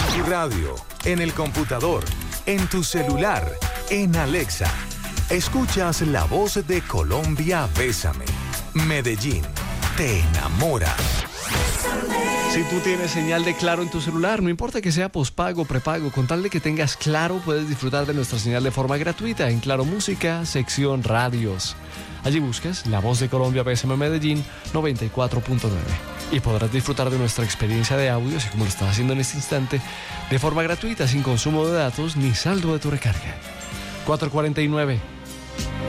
tu radio, en el computador, en tu celular, en Alexa. Escuchas la voz de Colombia, Bésame. Medellín, te enamora. Si tú tienes señal de Claro en tu celular, no importa que sea pospago o prepago, con tal de que tengas Claro, puedes disfrutar de nuestra señal de forma gratuita en Claro Música, sección Radios. Allí buscas La Voz de Colombia BSM Medellín 94.9 y podrás disfrutar de nuestra experiencia de audio, así como lo estás haciendo en este instante, de forma gratuita, sin consumo de datos ni saldo de tu recarga. 449.